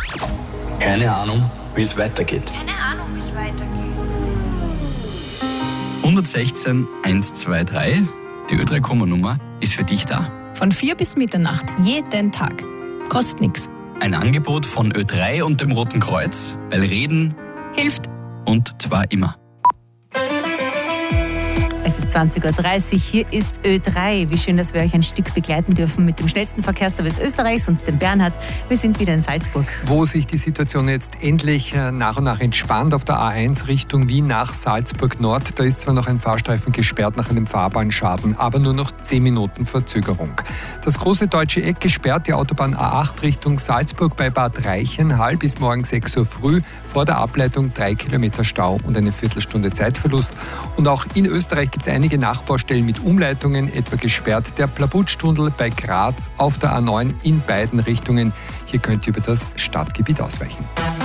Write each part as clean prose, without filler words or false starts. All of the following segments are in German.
Keine Ahnung, wie es weitergeht. 116 123, die Ö3-Nummer ist für dich da. Von 4 bis Mitternacht, jeden Tag. Kostet nichts. Ein Angebot von Ö3 und dem Roten Kreuz, weil Reden Hilft. und zwar immer. Es ist 20.30 Uhr, hier ist Ö3. Wie schön, dass wir euch ein Stück begleiten dürfen mit dem schnellsten Verkehrsservice Österreichs und dem Bernhard. Wir sind wieder in Salzburg. Wo sich die Situation jetzt endlich nach und nach entspannt auf der A1 Richtung Wien nach Salzburg Nord. Da ist zwar noch ein Fahrstreifen gesperrt nach einem Fahrbahnschaden, aber nur noch 10 Minuten Verzögerung. Das große deutsche Eck gesperrt, die Autobahn A8 Richtung Salzburg bei Bad Reichenhall bis morgen 6 Uhr früh. Vor der Ableitung 3 Kilometer Stau und eine Viertelstunde Zeitverlust. Und auch in Österreich gibt es einige Nachbaustellen mit Umleitungen, etwa gesperrt der Plabutsch-Tunnel bei Graz auf der A9 in beiden Richtungen. Hier könnt ihr über das Stadtgebiet ausweichen.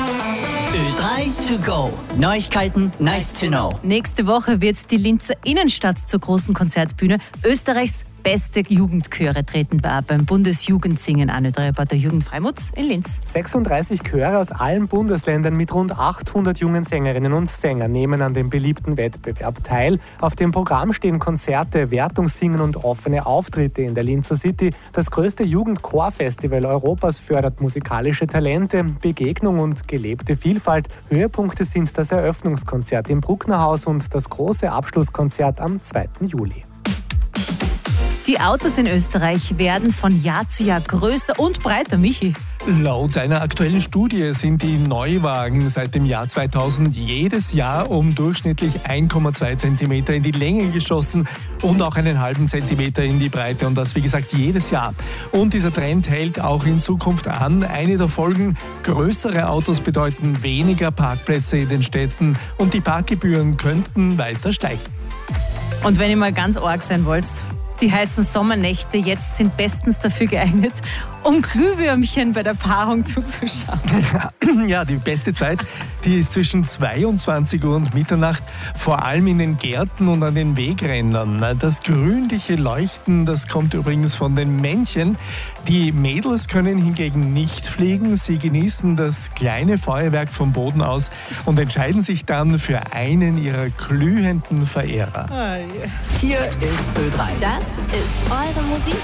Ö3 to go. Neuigkeiten, nice to know. Nächste Woche wird die Linzer Innenstadt zur großen Konzertbühne. Österreichs beste Jugendchöre treten beim Bundesjugendsingen an. Ö3-Reporter Jürgen Freimuth in Linz. 36 Chöre aus allen Bundesländern mit rund 800 jungen Sängerinnen und Sängern nehmen an dem beliebten Wettbewerb teil. Auf dem Programm stehen Konzerte, Wertungssingen und offene Auftritte in der Linzer City. Das größte Jugendchorfestival Europas fördert musikalische Talente, Begegnung und gelebte Vielfalt. Höhepunkte sind das Eröffnungskonzert im Brucknerhaus und das große Abschlusskonzert am 2. Juli. Die Autos in Österreich werden von Jahr zu Jahr größer und breiter. Michi. Laut einer aktuellen Studie sind die Neuwagen seit dem Jahr 2000 jedes Jahr um durchschnittlich 1,2 Zentimeter in die Länge geschossen und auch einen halben Zentimeter in die Breite. Und das, wie gesagt, jedes Jahr. Und dieser Trend hält auch in Zukunft an. Eine der Folgen: größere Autos bedeuten weniger Parkplätze in den Städten und die Parkgebühren könnten weiter steigen. Und wenn ihr mal ganz arg sein wollt, die heißen Sommernächte jetzt sind bestens dafür geeignet, um Glühwürmchen bei der Paarung zuzuschauen. Ja, die beste Zeit, die ist zwischen 22 Uhr und Mitternacht, vor allem in den Gärten und an den Wegrändern. Das grünliche Leuchten, das kommt übrigens von den Männchen. Die Mädels können hingegen nicht fliegen. Sie genießen das kleine Feuerwerk vom Boden aus und entscheiden sich dann für einen ihrer glühenden Verehrer. Hier ist Ö3. Das ist eure Musik.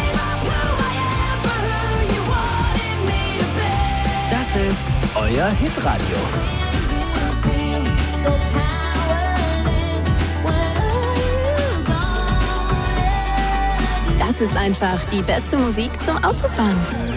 Das ist euer Hitradio. Das ist einfach die beste Musik zum Autofahren.